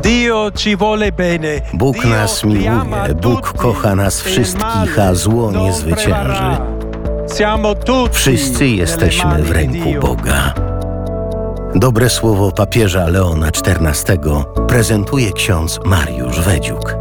Bóg nas miłuje, Bóg kocha nas wszystkich, a zło nie zwycięży. Wszyscy jesteśmy w ręku Boga. Dobre słowo papieża Leona XIV prezentuje ksiądz Mariusz Wedziuk.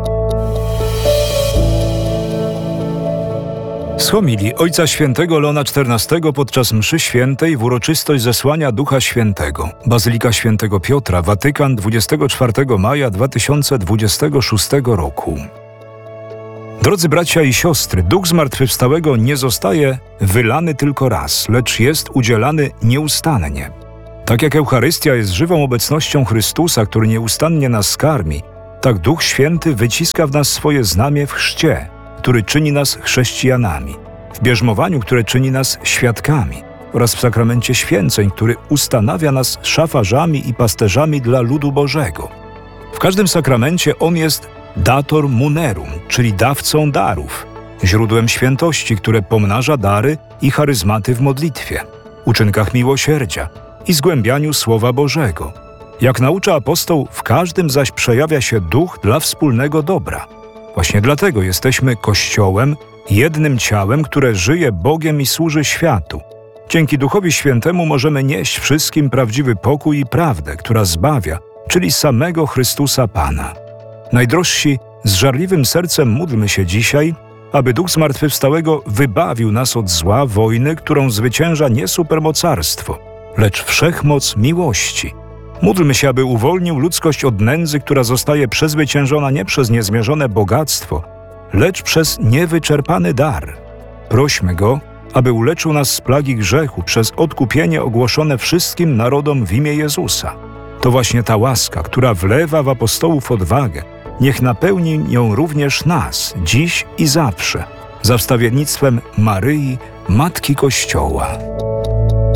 Z homilii Ojca Świętego Leona XIV podczas mszy świętej w uroczystość zesłania Ducha Świętego. Bazylika Świętego Piotra, Watykan, 24 maja 2026 roku. Drodzy bracia i siostry, Duch Zmartwychwstałego nie zostaje wylany tylko raz, lecz jest udzielany nieustannie. Tak jak Eucharystia jest żywą obecnością Chrystusa, który nieustannie nas karmi, tak Duch Święty wyciska w nas swoje znamie w chrzcie, który czyni nas chrześcijanami, w bierzmowaniu, które czyni nas świadkami oraz w sakramencie święceń, który ustanawia nas szafarzami i pasterzami dla ludu Bożego. W każdym sakramencie On jest dator munerum, czyli dawcą darów, źródłem świętości, które pomnaża dary i charyzmaty w modlitwie, uczynkach miłosierdzia i zgłębianiu Słowa Bożego. Jak naucza apostoł, w każdym zaś przejawia się duch dla wspólnego dobra. Właśnie dlatego jesteśmy Kościołem, jednym ciałem, które żyje Bogiem i służy światu. Dzięki Duchowi Świętemu możemy nieść wszystkim prawdziwy pokój i prawdę, która zbawia, czyli samego Chrystusa Pana. Najdrożsi, z żarliwym sercem módlmy się dzisiaj, aby Duch Zmartwychwstałego wybawił nas od zła wojny, którą zwycięża nie supermocarstwo, lecz wszechmoc miłości. Módlmy się, aby uwolnił ludzkość od nędzy, która zostaje przezwyciężona nie przez niezmierzone bogactwo, lecz przez niewyczerpany dar. Prośmy Go, aby uleczył nas z plagi grzechu przez odkupienie ogłoszone wszystkim narodom w imię Jezusa. To właśnie ta łaska, która wlewa w apostołów odwagę, niech napełni nią również nas, dziś i zawsze, za wstawiennictwem Maryi, Matki Kościoła.